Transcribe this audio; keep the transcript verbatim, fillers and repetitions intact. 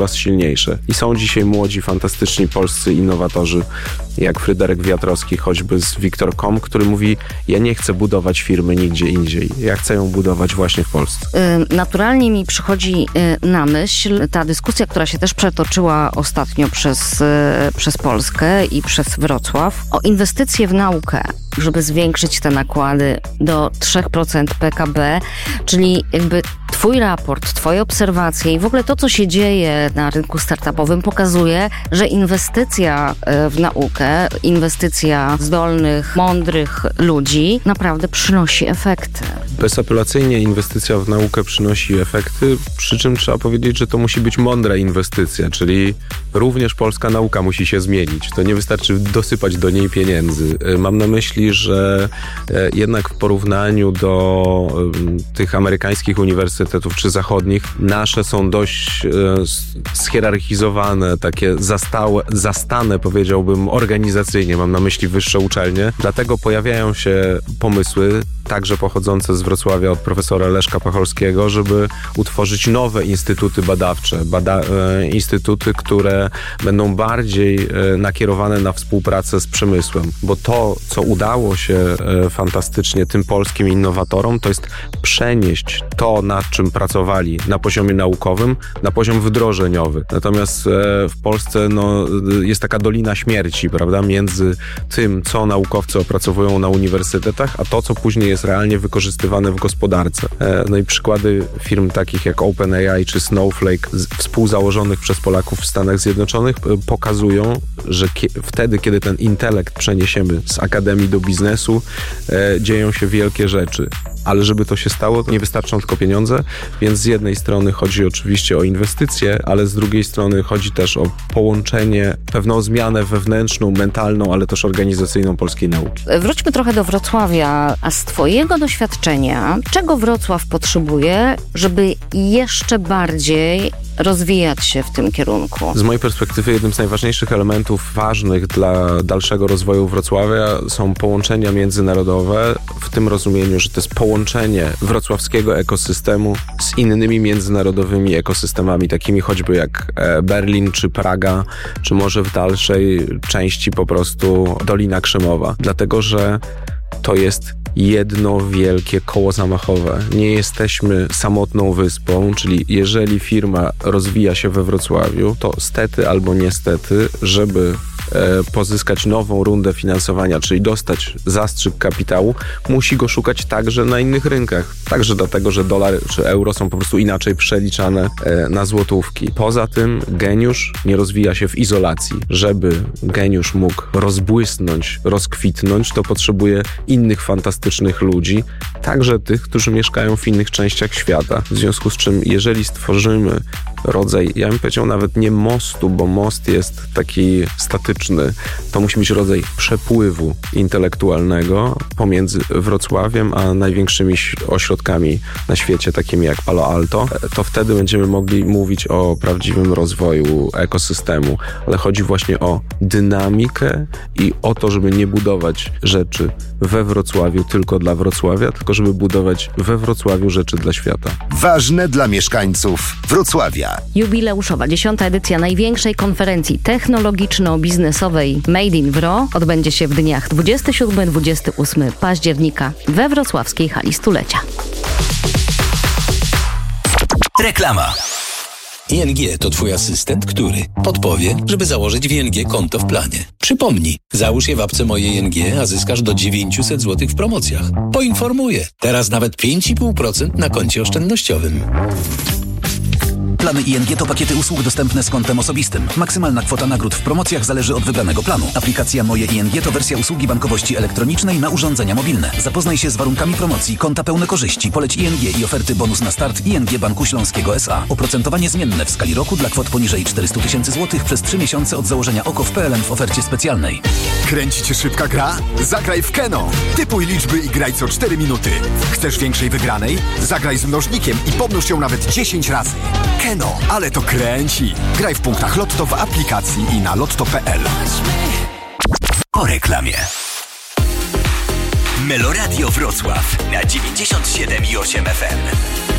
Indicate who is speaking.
Speaker 1: coraz silniejsze. I są dzisiaj młodzi, fantastyczni polscy innowatorzy, jak Fryderyk Wiatrowski, choćby z Victor kropka com, który mówi, ja nie chcę budować firmy nigdzie indziej. Ja chcę ją budować właśnie w Polsce.
Speaker 2: Yy, naturalnie mi przychodzi yy, na myśl ta dyskusja, która się też przetoczyła ostatnio przez, yy, przez Polskę i przez Wrocław o inwestycje w naukę, żeby zwiększyć te nakłady do trzy procent P K B, czyli jakby twój raport, twoje obserwacje i w ogóle to, co się dzieje na rynku startupowym pokazuje, że inwestycja w naukę, inwestycja zdolnych, mądrych ludzi naprawdę przynosi efekty.
Speaker 1: Bezapelacyjnie inwestycja w naukę przynosi efekty, przy czym trzeba powiedzieć, że to musi być mądra inwestycja, czyli również polska nauka musi się zmienić. To nie wystarczy dosypać do niej pieniędzy. Mam na myśli, że jednak w porównaniu do tych amerykańskich uniwersytetów czy zachodnich, nasze są dość schierarchizowane, takie zastałe, zastane, powiedziałbym, organizacyjnie. Mam na myśli wyższe uczelnie. Dlatego pojawiają się pomysły, także pochodzące z Wrocławia od profesora Leszka Pacholskiego, żeby utworzyć nowe instytuty badawcze, bada- instytuty, które będą bardziej nakierowane na współpracę z przemysłem, bo to, co udało się fantastycznie tym polskim innowatorom, to jest przenieść to, nad czym pracowali na poziomie naukowym, na poziom wdrożeniowy. Natomiast w Polsce no, jest taka dolina śmierci, prawda, między tym, co naukowcy opracowują na uniwersytetach, a to, co później jest realnie wykorzystywane w gospodarce. No i przykłady firm takich jak OpenAI czy Snowflake, współzałożonych przez Polaków w Stanach Zjednoczonych, pokazują, że kie- wtedy, kiedy ten intelekt przeniesiemy z akademii do biznesu, e, dzieją się wielkie rzeczy. Ale żeby to się stało, to nie wystarczą tylko pieniądze, więc z jednej strony chodzi oczywiście o inwestycje, ale z drugiej strony chodzi też o połączenie, pewną zmianę wewnętrzną, mentalną, ale też organizacyjną polskiej nauki.
Speaker 2: Wróćmy trochę do Wrocławia, a z twojego doświadczenia, czego Wrocław potrzebuje, żeby jeszcze bardziej rozwijać się w tym kierunku?
Speaker 1: Z mojej perspektywy jednym z najważniejszych elementów ważnych dla dalszego rozwoju Wrocławia są połączenia międzynarodowe, w tym rozumieniu, że to jest połączenie wrocławskiego ekosystemu z innymi międzynarodowymi ekosystemami, takimi choćby jak Berlin czy Praga, czy może w dalszej części po prostu Dolina Krzemowa. Dlatego, że to jest jedno wielkie koło zamachowe. Nie jesteśmy samotną wyspą, czyli jeżeli firma rozwija się we Wrocławiu, to stety albo niestety, żeby pozyskać nową rundę finansowania, czyli dostać zastrzyk kapitału, musi go szukać także na innych rynkach. Także dlatego, że dolar czy euro są po prostu inaczej przeliczane na złotówki. Poza tym geniusz nie rozwija się w izolacji. Żeby geniusz mógł rozbłysnąć, rozkwitnąć, to potrzebuje innych fantastycznych ludzi, także tych, którzy mieszkają w innych częściach świata. W związku z czym, jeżeli stworzymy rodzaj, ja bym powiedział nawet nie mostu, bo most jest taki statyczny, to musi być rodzaj przepływu intelektualnego pomiędzy Wrocławiem a największymi ośrodkami na świecie, takimi jak Palo Alto, to wtedy będziemy mogli mówić o prawdziwym rozwoju ekosystemu. Ale chodzi właśnie o dynamikę i o to, żeby nie budować rzeczy we Wrocławiu tylko dla Wrocławia, tylko żeby budować we Wrocławiu rzeczy dla świata.
Speaker 3: Ważne dla mieszkańców Wrocławia.
Speaker 2: Jubileuszowa dziesiąta edycja największej konferencji technologiczno-biznesowej Made in Wro odbędzie się w dniach dwudziestego siódmego do dwudziestego ósmego października we wrocławskiej hali stulecia.
Speaker 4: Reklama. I N G to twój asystent, który podpowie, żeby założyć w I N G konto w planie. Przypomnij, załóż je w apce Moje I N G, a zyskasz do dziewięćset złotych w promocjach. Poinformuję, teraz nawet pięć i pół procent na koncie oszczędnościowym.
Speaker 5: Plany I N G to pakiety usług dostępne z kontem osobistym. Maksymalna kwota nagród w promocjach zależy od wybranego planu. Aplikacja Moje I N G to wersja usługi bankowości elektronicznej na urządzenia mobilne. Zapoznaj się z warunkami promocji, konta pełne korzyści, poleć I N G i oferty bonus na start I N G Banku Śląskiego S A. Oprocentowanie zmienne w skali roku dla kwot poniżej czterysta tysięcy złotych przez trzy miesiące od założenia O K O w P L N w ofercie specjalnej.
Speaker 6: Kręci cię szybka gra? Zagraj w Keno. Typuj liczby i graj co cztery minuty. Chcesz większej wygranej? Zagraj z mnożnikiem i pomnóż ją nawet dziesięć razy. Keno, ale to kręci. Graj w punktach Lotto w aplikacji i na lotto kropka p l.
Speaker 4: Po reklamie. Meloradio Wrocław na dziewięćdziesiąt siedem i osiem F M.